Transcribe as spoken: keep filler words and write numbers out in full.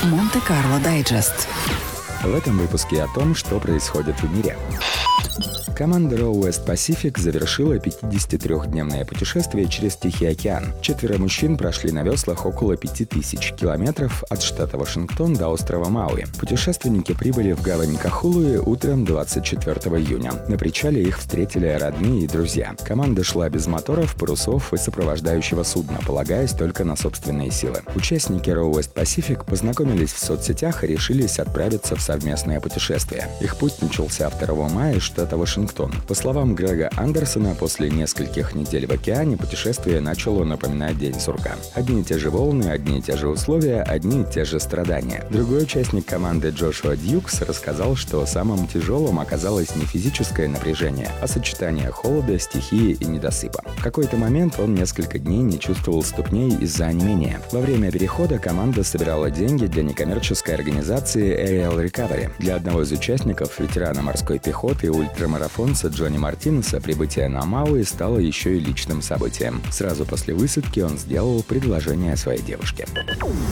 Монте-Карло Дайджест. В этом выпуске о том, что происходит в мире. Команда Row West Pacific завершила пятидесятитрёхдневное путешествие через Тихий океан. Четверо мужчин прошли на веслах около пяти тысяч километров от штата Вашингтон до острова Мауи. Путешественники прибыли в гавань Кахулуи утром двадцать четвёртого июня. На причале их встретили родные и друзья. Команда шла без моторов, парусов и сопровождающего судна, полагаясь только на собственные силы. Участники Row West Pacific познакомились в соцсетях и решились отправиться в совместное путешествие. Их путь начался второго мая из штата Вашингтон. По словам Грега Андерсона, после нескольких недель в океане путешествие начало напоминать день сурка. Одни и те же волны, одни и те же условия, одни и те же страдания. Другой участник команды Джошуа Дьюкс рассказал, что самым тяжелым оказалось не физическое напряжение, а сочетание холода, стихии и недосыпа. В какой-то момент он несколько дней не чувствовал ступней из-за онемения. Во время перехода команда собирала деньги для некоммерческой организации Aerial Recovery. Для одного из участников, ветерана морской пехоты и ультрамарафона Джонни Мартинеса, прибытие на Мауи стало еще и личным событием. Сразу после высадки он сделал предложение своей девушке.